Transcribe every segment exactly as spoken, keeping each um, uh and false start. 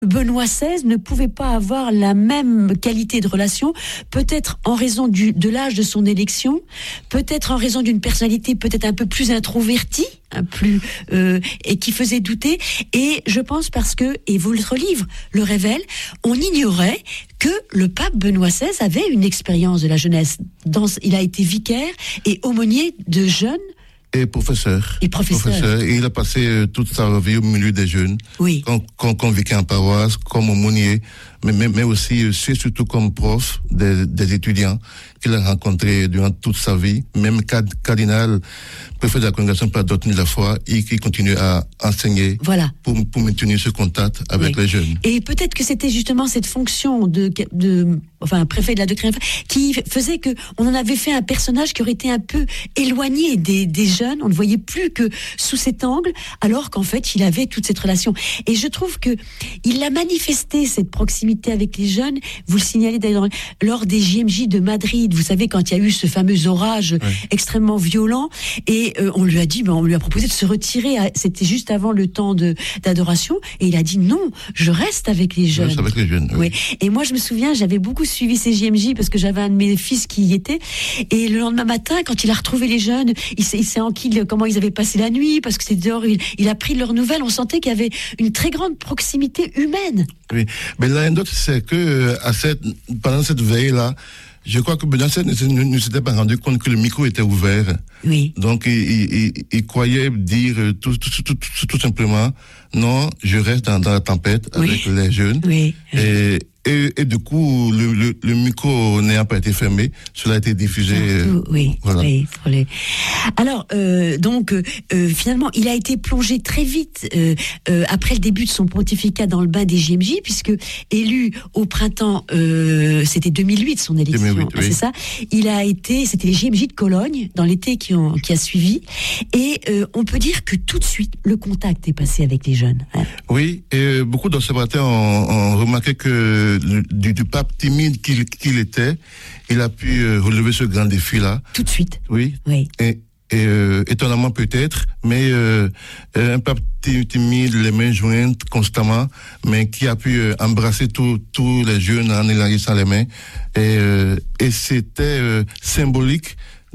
Benoît seize ne pouvait pas avoir la même qualité de relation, peut-être en raison du, de l'âge de son élection, peut-être en raison d'une personnalité peut-être un peu plus introvertie, un plus euh, et qui faisait douter. Et je pense parce que, et votre livre le révèle, on ignorait que le pape Benoît seize avait une expérience de la jeunesse. Dans, il a été vicaire et aumônier de jeunes. Et professeur. Et professeur. professeur. Et il a passé euh, toute sa vie au milieu des jeunes. Oui. Comme, comme, comme vicaire en paroisse, comme aumônier, mais, mais, mais aussi, euh, surtout comme prof des, des étudiants qu'il a rencontrés durant toute sa vie. Même card, cardinal, préfet de la congrégation par la doctrine de la foi, et qui continue à enseigner. Voilà. Pour, pour maintenir ce contact avec oui. les jeunes. Et peut-être que c'était justement cette fonction de, de, enfin, préfet de la doctrine de la foi, qui faisait que on en avait fait un personnage qui aurait été un peu éloigné des, des jeunes. On ne voyait plus que sous cet angle, alors qu'en fait, il avait toute cette relation. Et je trouve que il a manifesté cette proximité avec les jeunes. Vous le signalez d'ailleurs lors des J M J de Madrid. Vous savez, quand il y a eu ce fameux orage oui. extrêmement violent, et euh, on lui a dit, ben, on lui a proposé de se retirer. À, c'était juste avant le temps de d'adoration, et il a dit non, je reste avec les jeunes. Je reste avec les jeunes. Oui. oui. Et moi, je me souviens, j'avais beaucoup suivi ces J M J parce que j'avais un de mes fils qui y était. Et le lendemain matin, quand il a retrouvé les jeunes, il s'est, il s'est enquis comment ils avaient passé la nuit, parce que c'était dehors. Il, il a pris leurs nouvelles. On sentait qu'il y avait une très grande proximité humaine. Oui, mais l'anecdote, c'est que à cette, pendant cette veille-là, je crois que Benoît seize ne, ne s'était pas rendu compte que le micro était ouvert. Oui. Donc, il, il, il croyait dire tout, tout, tout, tout, tout simplement, non, je reste dans, dans la tempête oui. avec les jeunes. Oui. Et, et, et du coup, le, le, le micro n'ayant pas été fermé, cela a été diffusé. Euh, oui, voilà. oui. Pour les... Alors, euh, donc, euh, finalement, il a été plongé très vite euh, euh, après le début de son pontificat dans le bain des J M J, puisque élu au printemps, euh, c'était deux mille huit son élection, deux mille huit, ah, oui. c'est ça. Il a été, c'était les J M J de Cologne dans l'été qui, ont, qui a suivi, et euh, on peut dire que tout de suite le contact est passé avec les jeunes. Hein. Oui, et beaucoup d'observateurs ont, ont remarqué que Du, du pape timide qu'il, qu'il était, il a pu euh, relever ce grand défi-là. Tout de suite. Oui. Oui. Et, et euh, étonnamment peut-être, mais euh, un pape timide, les mains jointes constamment, mais qui a pu euh, embrasser tous tous les jeunes en élargissant les mains. Et, euh, et c'était euh, symbolique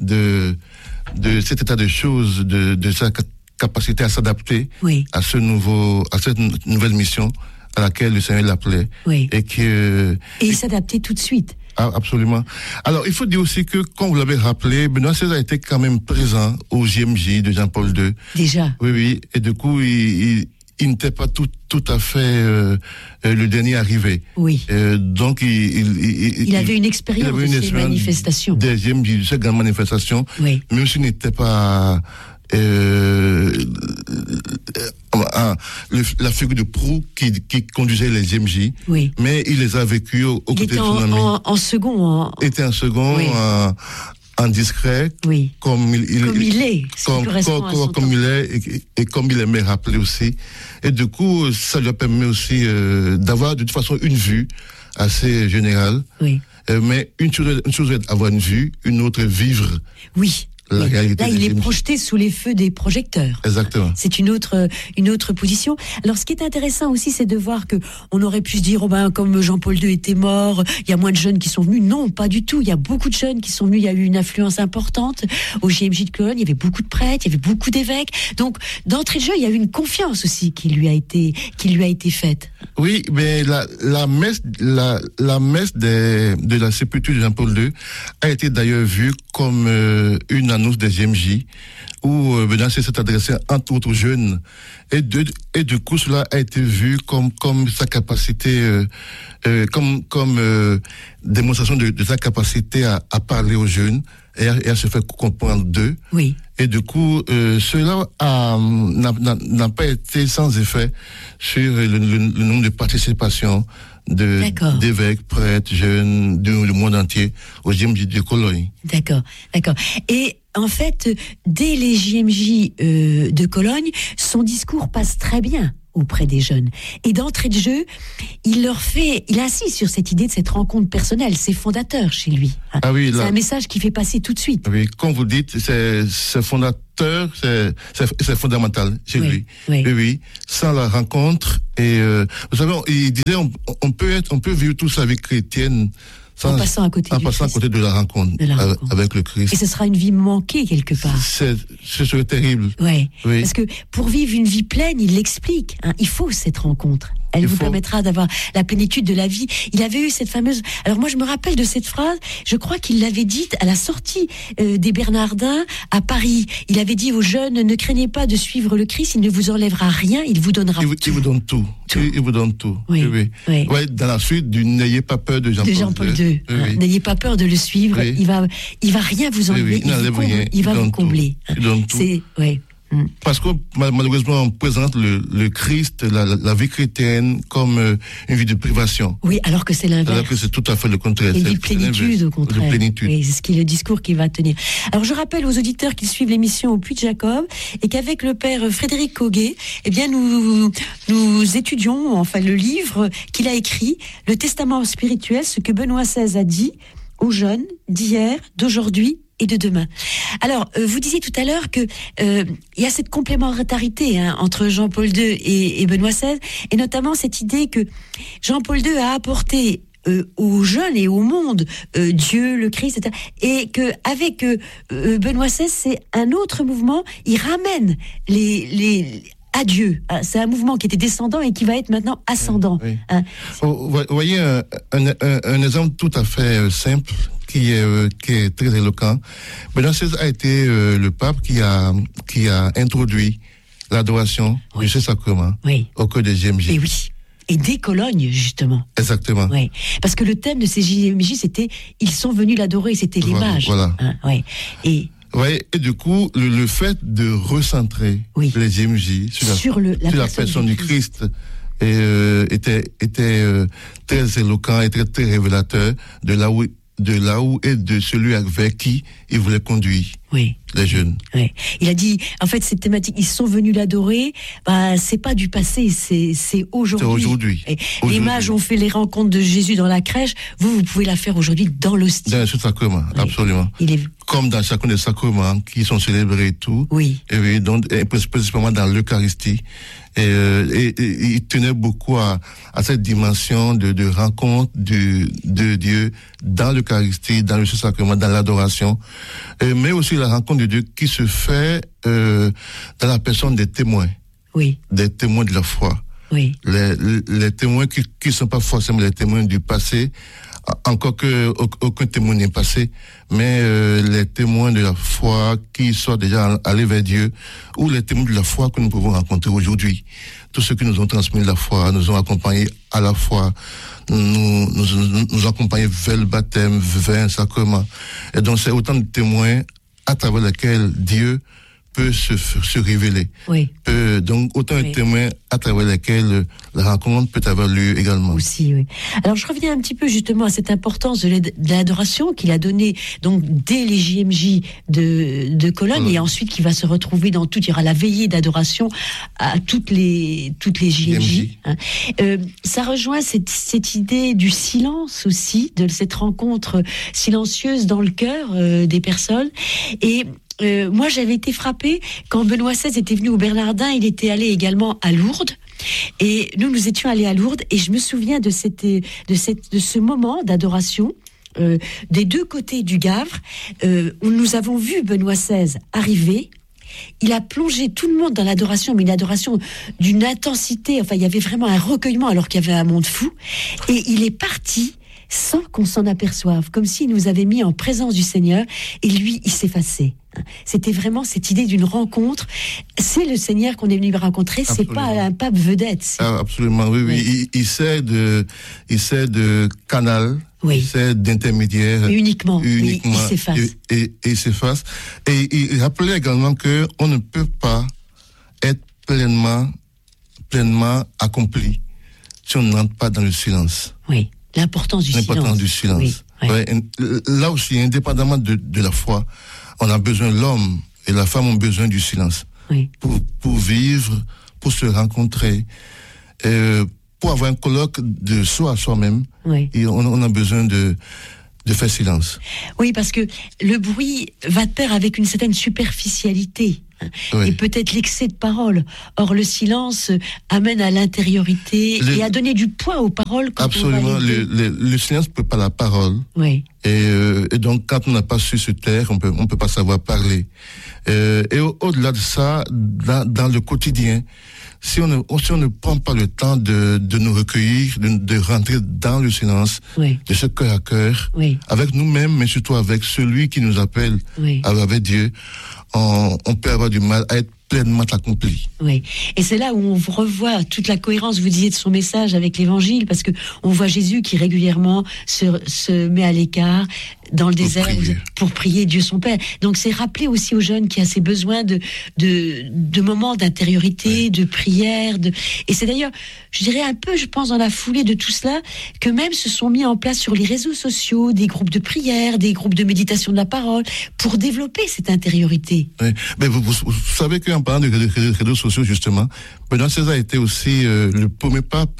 de de cet état de choses, de, de sa capacité à s'adapter oui. à ce nouveau, à cette nouvelle mission à laquelle le Seigneur l'appelait. Oui. Et que, et il s'adaptait tout de suite. Ah, absolument. Alors, il faut dire aussi que, comme vous l'avez rappelé, Benoît seize a été quand même présent au J M J de Jean-Paul deux. Déjà. Oui, oui. Et du coup, il, il, il n'était pas tout, tout à fait euh, le dernier arrivé. Oui. Euh, donc, il, il, il, il avait une expérience de ces manifestations. Des J M J, de ces grandes manifestations. Oui. Même s'il n'était pas... Euh, euh, le, la figure de proue qui, qui conduisait les J M J, oui. mais il les a vécus au, au côté de son ami. En, en second. En... était en second, oui. en, en discret, oui. comme il, il, comme il est, comme, comme, comme, comme il est, et, et comme il aimait rappeler aussi. Et du coup, ça lui permet aussi euh, d'avoir de toute façon une vue assez générale. Oui. Euh, mais une chose, une chose est avoir une vue, une autre vivre. Oui. La oui. réalité Là, il est J M J. Projeté sous les feux des projecteurs. Exactement. C'est une autre, une autre position. Alors, ce qui est intéressant aussi, c'est de voir que on aurait pu se dire, oh ben, comme Jean-Paul deux était mort, il y a moins de jeunes qui sont venus. Non, pas du tout. Il y a beaucoup de jeunes qui sont venus. Il y a eu une influence importante au J M J de Cologne. Il y avait beaucoup de prêtres, il y avait beaucoup d'évêques. Donc, d'entrée de jeu, il y a eu une confiance aussi qui lui a été, qui lui a été faite. Oui, mais la, la messe, la, la messe des, de la sépulture de Jean-Paul deux a été d'ailleurs vue comme euh, une annonce des J M J, où euh, Benoît seize s'est adressé entre autres jeunes, et de, et du coup cela a été vu comme comme sa capacité, euh, euh, comme comme euh, démonstration de, de sa capacité à, à parler aux jeunes et à, et à se faire comprendre d'eux. Oui. Et du coup, euh, cela a, n'a, n'a, n'a pas été sans effet sur le, le, le nombre de participations de, d'évêques, prêtres, jeunes, du monde entier au J M J de Cologne. D'accord, d'accord. Et en fait, dès les J M J euh, de Cologne, son discours passe très bien auprès des jeunes. Et d'entrée de jeu, il leur fait, il insiste sur cette idée de cette rencontre personnelle. C'est fondateur chez lui. Hein. Ah oui, là, c'est un message qui fait passer tout de suite. Oui, comme vous dites, c'est, c'est fondateur, c'est, c'est, c'est fondamental chez oui, lui. Oui. oui, oui. Sans la rencontre, et euh, vous savez, il disait, on, on peut être, on peut vivre toute sa vie chrétienne sans, en passant à côté, en du passant à côté de la rencontre, de la avec, rencontre avec le Christ. Et ce sera une vie manquée quelque part. C'est, ce serait terrible. Ouais. Oui. Parce que pour vivre une vie pleine, il l'explique. Hein, il faut cette rencontre. Elle il vous faut... permettra d'avoir la plénitude de la vie. Il avait eu cette fameuse... Alors moi, je me rappelle de cette phrase, je crois qu'il l'avait dite à la sortie euh, des Bernardins à Paris. Il avait dit aux jeunes, ne craignez pas de suivre le Christ, il ne vous enlèvera rien, il vous donnera il vous, tout. Il vous donne tout. tout. Il, il vous donne tout. Oui, oui. oui. Ouais, dans la suite du N'ayez pas peur de Jean-Paul, de Jean-Paul deux. Oui, hein, oui. N'ayez pas peur de le suivre, oui. il va, il va rien vous enlever, oui, oui. Il, il, vous comble, rien. il va il vous combler. Il donne tout. C'est... Ouais. Parce que malheureusement, on présente le, le Christ, la, la vie chrétienne, comme euh, une vie de privation. Oui, alors que c'est l'inverse. Alors que c'est tout à fait le contraire. Et c'est de plénitude, au contraire. De plénitude. Oui, c'est ce qui est le discours qu'il va tenir. Alors, je rappelle aux auditeurs qui suivent l'émission au Puy de Jacob et qu'avec le père Frédéric Coguet, eh bien, nous, nous étudions, enfin, le livre qu'il a écrit, le Testament spirituel, ce que Benoît seize a dit aux jeunes d'hier, d'aujourd'hui et de demain. Alors, euh, vous disiez tout à l'heure que euh, il y a cette complémentarité hein, entre Jean-Paul deux et, et Benoît seize, et notamment cette idée que Jean-Paul deux a apporté euh, aux jeunes et au monde euh, Dieu, le Christ, et cetera. Et que avec euh, euh, Benoît seize, c'est un autre mouvement. Il ramène les les à Dieu. C'est un mouvement qui était descendant et qui va être maintenant ascendant. Oui. Hein. Vous voyez un, un, un, un exemple tout à fait simple qui est, euh, qui est très éloquent. Benoît seize a été euh, le pape qui a, qui a introduit l'adoration oui. du Saint-Sacrement oui. au cœur des J M J. Et oui. Et des Cologne, justement. Exactement. Oui. Parce que le thème de ces J M J, c'était « Ils sont venus l'adorer », c'était les voilà, mages. Voilà. Hein, ouais. Et... Ouais, et du coup, le, le fait de recentrer oui. les J M J sur la, sur le, la, sur la personne, personne du Christ, Christ et, euh, était, était euh, très éloquent et très, très révélateur de là où, de là où et de celui avec qui il voulait conduire oui. les jeunes. Oui. Il a dit, en fait, cette thématique, ils sont venus l'adorer, bah, c'est pas du passé, c'est, c'est aujourd'hui. C'est aujourd'hui. Et aujourd'hui. Les mages ont fait les rencontres de Jésus dans la crèche, vous, vous pouvez la faire aujourd'hui dans l'hostie. Dans le sacrement, oui. absolument. Il est... Comme dans chacun des sacrements qui sont célébrés et tout. Oui. Et oui, donc, et principalement dans l'Eucharistie. Et, euh, et, et il tenait beaucoup à, à cette dimension de, de rencontre de, de Dieu dans l'Eucharistie, dans le sacrement, dans l'adoration, et, mais aussi la rencontre de Dieu qui se fait euh, dans la personne des témoins. Oui. Des témoins de la foi. Oui. Les, les témoins qui ne sont pas forcément les témoins du passé, encore que aucun témoin n'est passé, mais euh, les témoins de la foi qui sont déjà allés vers Dieu, ou les témoins de la foi que nous pouvons rencontrer aujourd'hui. Tous ceux qui nous ont transmis la foi, nous ont accompagnés à la foi, nous nous, nous, nous accompagnés vers le baptême, vers un sacrement. Et donc c'est autant de témoins à travers lesquels Dieu peut se, se révéler. Oui. Peut, donc autant oui. de témoins à travers lesquels la rencontre peut avoir lieu également. Aussi, oui. Alors je reviens un petit peu justement à cette importance de l'adoration qu'il a donnée donc dès les J M J de, de Cologne voilà. Et ensuite qui va se retrouver dans tout. Il y aura la veillée d'adoration à toutes les toutes les J M J. J M J. Hein. Euh, ça rejoint cette, cette idée du silence aussi, de cette rencontre silencieuse dans le cœur euh, des personnes. Et Euh, moi, j'avais été frappée quand Benoît seize était venu au Bernardin. Il était allé également à Lourdes, et nous nous étions allés à Lourdes. Et je me souviens de cette, de cette, de ce moment d'adoration euh, des deux côtés du Gavre, euh, où nous avons vu Benoît seize arriver. Il a plongé tout le monde dans l'adoration, mais une adoration d'une intensité. Enfin, il y avait vraiment un recueillement alors qu'il y avait un monde fou. Et il est parti sans qu'on s'en aperçoive, comme s'il nous avait mis en présence du Seigneur, et lui, il s'effaçait. C'était vraiment cette idée d'une rencontre. C'est le Seigneur qu'on est venu rencontrer, c'est pas un pape vedette. Ah, absolument, oui, oui. oui. Il, il sert de, il sert de canal, oui. il sert d'intermédiaire. Uniquement, uniquement. Il, il s'efface. Et, et, et il s'efface. Et il rappelait également que on ne peut pas être pleinement, pleinement accompli si on n'entre pas dans le silence. Oui. L'importance du L'importance silence. du silence. Oui, oui. Ouais, là aussi, indépendamment de, de la foi, on a besoin, l'homme et la femme ont besoin du silence. Oui. Pour, pour vivre pour se rencontrer, euh, pour avoir un colloque de soi à soi-même. Oui. Et on, on a besoin de, de faire silence. Oui, parce que le bruit va de pair avec une certaine superficialité. Oui. Et peut-être l'excès de parole. Or, le silence amène à l'intériorité le... et à donner du poids aux paroles. Quand Absolument. On le, le, le silence ne peut pas la parole. Oui. Et, euh, et donc, quand on n'a pas su se taire, on peut, on peut pas savoir parler. Euh, et au, au-delà de ça, dans, dans le quotidien, si on, ne, si on ne prend pas le temps de, de nous recueillir, de, de rentrer dans le silence, oui. de ce cœur à cœur, oui. avec nous-mêmes, mais surtout avec celui qui nous appelle, oui. avec Dieu, on, on peut avoir du mal à être pleinement accompli. Oui, et c'est là où on revoit toute la cohérence, vous disiez, de son message avec l'évangile, parce que on voit Jésus qui régulièrement se, se met à l'écart dans le pour désert prier. pour prier Dieu son Père. Donc c'est rappeler aussi aux jeunes qui a ces besoins de, de, de moments d'intériorité, oui. de prière, de... et c'est d'ailleurs, je dirais un peu, je pense, dans la foulée de tout cela, que même se sont mis en place sur les réseaux sociaux des groupes de prière, des groupes de méditation de la parole, pour développer cette intériorité. Oui, mais vous, vous, vous savez qu'en parlant de réseaux sociaux, justement, Benoît seize a été aussi euh, le premier pape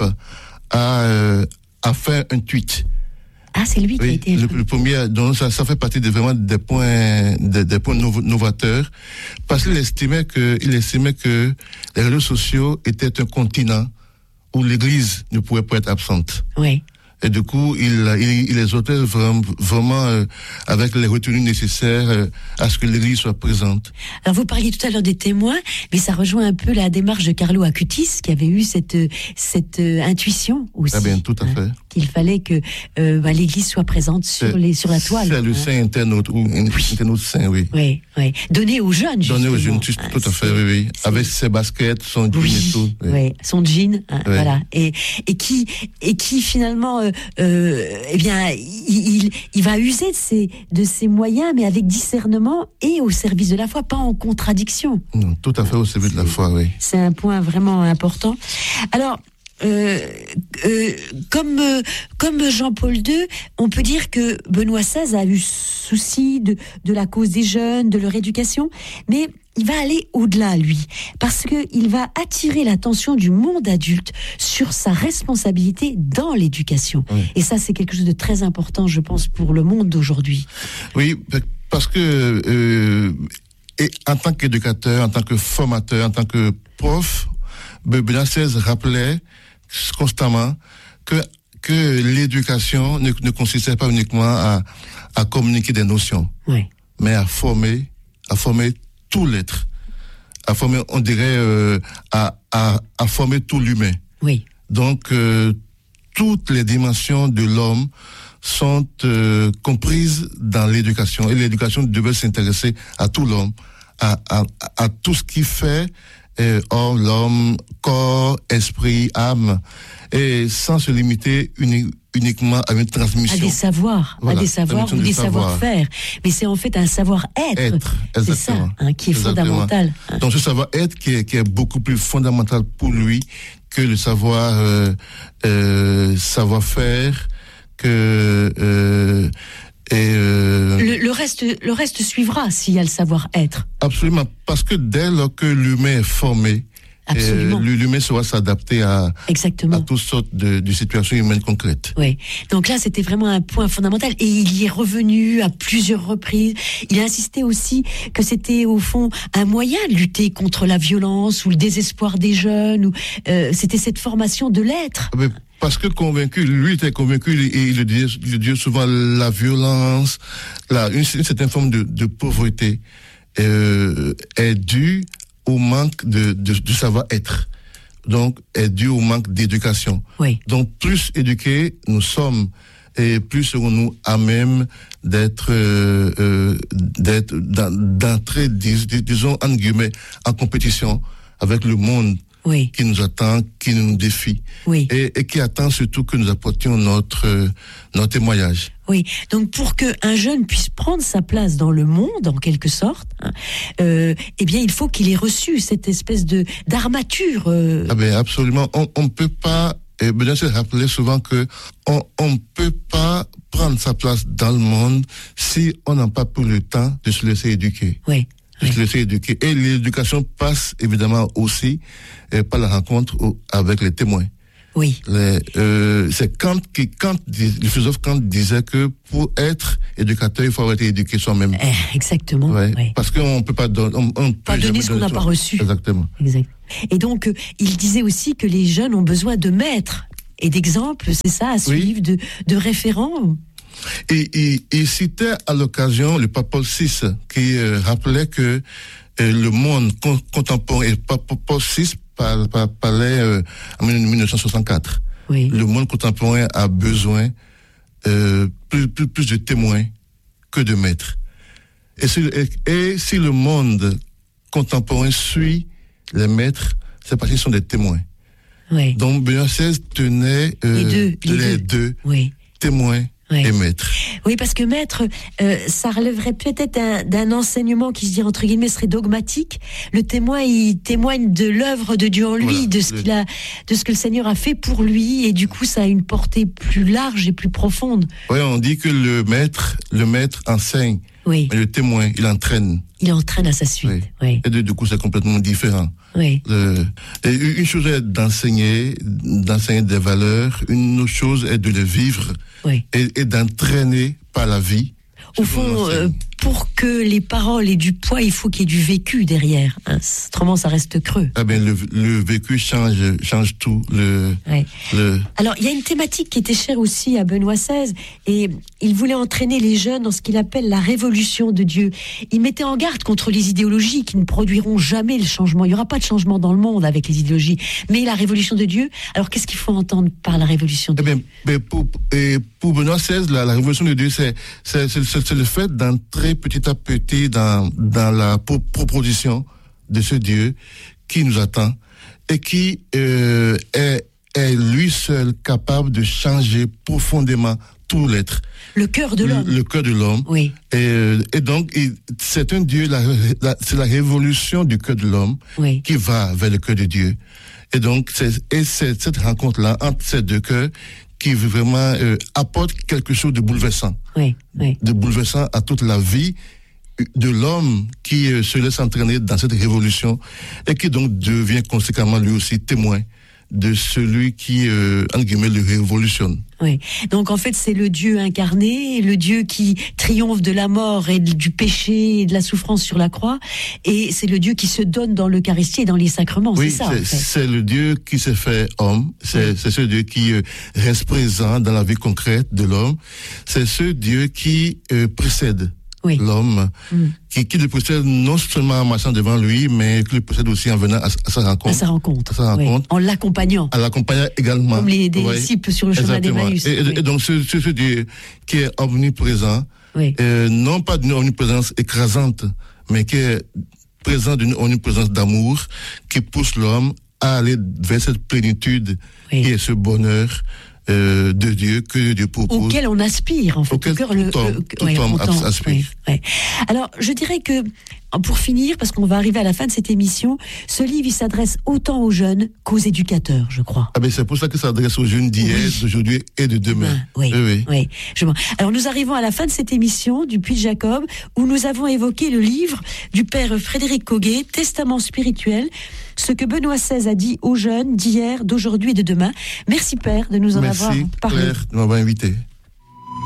à, euh, à faire un tweet. Ah, c'est lui qui oui, a été... Le, le premier, donc ça, ça fait partie de vraiment des points, des, des points novateurs, parce qu'il estimait que, il estimait que les réseaux sociaux étaient un continent où l'Église ne pouvait pas être absente. Oui. Et du coup, il, il, il les exhortait vraiment, vraiment euh, avec les retenues nécessaires euh, à ce que l'Église soit présente. Alors, vous parliez tout à l'heure des témoins, mais ça rejoint un peu la démarche de Carlo Acutis, qui avait eu cette, cette euh, intuition aussi. Ah bien, tout à hein, fait. Qu'il fallait que euh, bah, l'Église soit présente sur, les, sur la toile. C'est hein. le saint internaute, ou oui. internaute saint, oui. Oui, oui. Donné aux jeunes, justement. Donné aux jeunes, tout, tout à fait, oui, oui. Avec ses baskets, son jean oui, et tout. Oui, oui. Son jean, hein, oui. voilà. Et, et, qui, et qui, finalement... Euh, Euh, eh bien, il, il, il va user de ses, de ses moyens, mais avec discernement et au service de la foi, pas en contradiction. Non, tout à fait au service de la foi, oui. C'est un point vraiment important. Alors, euh, euh, comme, euh, comme Jean-Paul deux, on peut dire que Benoît seize a eu souci de, de la cause des jeunes, de leur éducation, mais il va aller au-delà, lui, parce qu'il va attirer l'attention du monde adulte sur sa responsabilité dans l'éducation. Oui. Et ça, c'est quelque chose de très important, je pense, pour le monde d'aujourd'hui. Oui, parce que euh, et en tant qu'éducateur, en tant que formateur, en tant que prof, Benoît seize rappelait constamment que, que l'éducation ne, ne consistait pas uniquement à, à communiquer des notions, oui. mais à former, à former tout l'être, à former, on dirait, euh, à, à, à former tout l'humain. Oui. Donc, euh, toutes les dimensions de l'homme sont euh, comprises dans l'éducation. Et l'éducation devait s'intéresser à tout l'homme, à, à, à tout ce qui fait euh, homme, l'homme, corps, esprit, âme, et sans se limiter uni, uniquement à une transmission. À des savoirs, voilà, à des savoirs ou des savoir-faire. Mais c'est en fait un savoir-être. Être, c'est ça hein, qui est exactement. fondamental. Hein. Donc ce savoir-être qui est, qui est beaucoup plus fondamental pour lui que le savoir euh, euh, savoir-faire, que euh, et euh, le, le reste le reste suivra s'il y a le savoir-être. Absolument, parce que dès lors que l'humain est formé, Absolument. Euh, l'humain saura s'adapter à, Exactement. à toutes sortes de, de situations humaines concrètes. Oui. Donc là, c'était vraiment un point fondamental. Et il y est revenu à plusieurs reprises. Il a insisté aussi que c'était, au fond, un moyen de lutter contre la violence ou le désespoir des jeunes. Ou, euh, c'était cette formation de l'être. Mais parce que convaincu, lui était convaincu, et il le disait, il le disait souvent, la violence, la, une, une certaine forme de, de pauvreté euh, est due au manque de, de, de savoir-être, donc est dû au manque d'éducation. Oui. Donc plus éduqués nous sommes, et plus serons-nous à même d'être, euh, euh, d'être d'entrer, dis, disons entre guillemets, en compétition avec le monde. Oui. Qui nous attend, qui nous défie, oui. et, et qui attend surtout que nous apportions notre euh, notre témoignage. Oui, donc pour qu'un jeune puisse prendre sa place dans le monde, en quelque sorte, hein, euh, eh bien, il faut qu'il ait reçu cette espèce de d'armature. Euh... Ah ben absolument, on on peut pas. Et Benoît seize rappelait souvent que on on peut pas prendre sa place dans le monde si on n'a pas pris le temps de se laisser éduquer. Oui. de se laisser éduquer. Et l'éducation passe évidemment aussi euh, par la rencontre au, avec les témoins. Oui. Les, euh, c'est Kant qui, Kant, le philosophe Kant disait que pour être éducateur, il faut avoir été éduqué soi-même. Eh, exactement. Ouais, ouais. Parce qu'on peut pas donner, on, on peut pas donner ce qu'on n'a pas reçu. Exactement. Exact. Et donc, euh, il disait aussi que les jeunes ont besoin de maîtres et d'exemples, c'est ça, à suivre, oui. de, de référents. Et il citait à l'occasion le pape Paul six qui euh, rappelait que euh, le monde con- contemporain, et pape Paul six parlait par, par, euh, en dix-neuf cent soixante-quatre. Oui. Le monde contemporain a besoin euh, plus, plus, plus de témoins que de maîtres. Et si, et, et si le monde contemporain suit les maîtres, c'est parce qu'ils sont des témoins. Oui. Donc Benoît seize tenait euh, les deux, les les deux. deux oui. témoins. Oui. Et maître. Oui, parce que maître, euh, ça relèverait peut-être d'un, d'un enseignement qui, se dirait entre guillemets, serait dogmatique. Le témoin, il témoigne de l'œuvre de Dieu en lui, voilà, de ce le... qu'il a, de ce que le Seigneur a fait pour lui, et du coup, ça a une portée plus large et plus profonde. Oui, on dit que le maître, le maître enseigne, oui. mais le témoin, il entraîne. Il entraîne à sa suite. Oui. Oui. Et de, du coup, c'est complètement différent. Oui. Euh, et une chose est d'enseigner, d'enseigner des valeurs. Une autre chose est de les vivre. Oui. Et, et d'entraîner par la vie. Au fond, euh, pour que les paroles aient du poids, il faut qu'il y ait du vécu derrière. Hein. Autrement, ça reste creux. Ah ben, le, le vécu change, change tout. Le, ouais. le... Alors, il y a une thématique qui était chère aussi à Benoît seize, et il voulait entraîner les jeunes dans ce qu'il appelle la révolution de Dieu. Il mettait en garde contre les idéologies qui ne produiront jamais le changement. Il n'y aura pas de changement dans le monde avec les idéologies. Mais la révolution de Dieu, alors qu'est-ce qu'il faut entendre par la révolution de eh Dieu? bien, ben, pour, et pour Benoît seize, la, la révolution de Dieu, c'est, c'est, c'est, c'est, c'est le fait d'entrer petit à petit dans, dans la pro- proposition de ce Dieu qui nous attend et qui euh, est, est lui seul capable de changer profondément tout l'être. Le cœur de l'homme. Le, le cœur de l'homme. Oui. Et, et donc, il, c'est un Dieu, la, la, c'est la révolution du cœur de l'homme oui. qui va vers le cœur de Dieu. Et donc, c'est, et c'est cette rencontre-là entre ces deux cœurs qui vraiment euh, apporte quelque chose de bouleversant. Oui, oui. De bouleversant à toute la vie de l'homme qui euh, se laisse entraîner dans cette révolution et qui donc devient conséquemment lui aussi témoin de celui qui, euh, entre guillemets, le révolutionne. Oui. Donc en fait, c'est le Dieu incarné, le Dieu qui triomphe de la mort et du péché et de la souffrance sur la croix, et c'est le Dieu qui se donne dans l'Eucharistie et dans les sacrements. Oui, c'est ça. C'est, en fait. c'est le Dieu qui s'est fait homme. C'est, oui. c'est ce Dieu qui euh, reste présent dans la vie concrète de l'homme. C'est ce Dieu qui euh, précède. Oui. L'homme, mm. qui, qui le précède non seulement en marchant devant lui, mais qui le précède aussi en venant à, à sa rencontre. À sa rencontre. À sa rencontre. Oui. En l'accompagnant. En l'accompagnant également. Comme les ouais. disciples sur le chemin d'Emmaüs. Et, oui. et donc, ce, ce, ce Dieu qui est omniprésent, oui. euh, non pas d'une omniprésence écrasante, mais qui est présent d'une omniprésence d'amour, qui pousse l'homme à aller vers cette plénitude oui. qui est ce bonheur Euh, de Dieu que Dieu propose. Auquel on aspire, en fait. Auquel cœur, tout le, homme, le, tout ouais, homme autant, aspire. Ouais, ouais. Alors, je dirais que, pour finir, parce qu'on va arriver à la fin de cette émission, ce livre, il s'adresse autant aux jeunes qu'aux éducateurs, je crois. Ah ben c'est pour ça que ça s'adresse aux jeunes d'hier, oui. d'aujourd'hui et de demain. Ah, oui, oui, oui. oui. Je... Alors, nous arrivons à la fin de cette émission du Puy de Jacob, où nous avons évoqué le livre du père Frédéric Coguet, Testament spirituel, ce que Benoît seize a dit aux jeunes d'hier, d'aujourd'hui et de demain. Merci Père de nous en Merci, avoir parlé. Merci Claire de m'avoir invité.